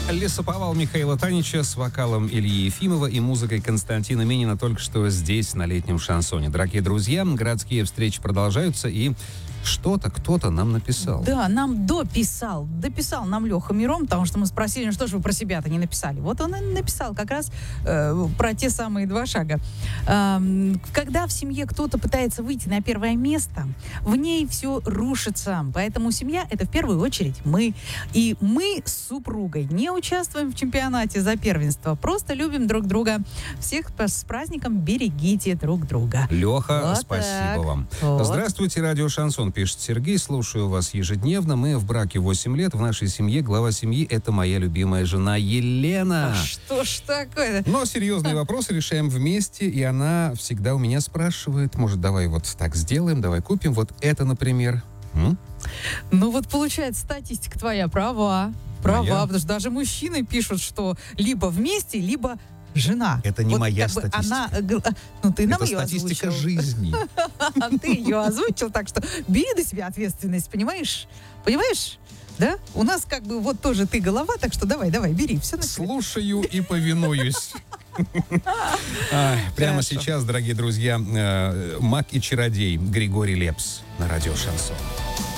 Лесоповал Михаила Танича с вокалом Ильи Ефимова и музыкой Константина Минина только что здесь, на летнем шансоне. Дорогие друзья, городские встречи продолжаются, и кто-то нам написал. Да, нам дописал нам Леха Мирон, потому что мы спросили, ну что же вы про себя-то не написали. Вот он и написал как раз про те самые 2 шага. Когда в семье кто-то пытается выйти на первое место, в ней все рушится. Поэтому семья — это в первую очередь мы. И мы с супругой не участвуем в чемпионате за первенство, просто любим друг друга. Всех с праздником, берегите друг друга. Леха, Вот спасибо так. вам. Вот. Здравствуйте, радио «Шансон», пишет Сергей. Слушаю вас ежедневно. Мы в браке 8 лет. В нашей семье глава семьи — это моя любимая жена Елена. Что ж такое? Но серьезные вопросы решаем вместе, и она всегда у меня спрашивает, может, давай вот так сделаем, давай купим вот это, например. Ну вот получается, статистика твоя права. Моя? Потому что даже мужчины пишут, что либо вместе, либо жена. Это не Вот моя как бы статистика. ну, ты нам Это ее статистика озвучил. жизни. Ты ее озвучил, так что бери на себя ответственность, понимаешь? Понимаешь? Да? У нас как бы вот тоже ты голова, так что давай, бери. Все на себя. Слушаю и повинуюсь. Прямо сейчас, дорогие друзья, маг и чародей Григорий Лепс на радио «Шансон».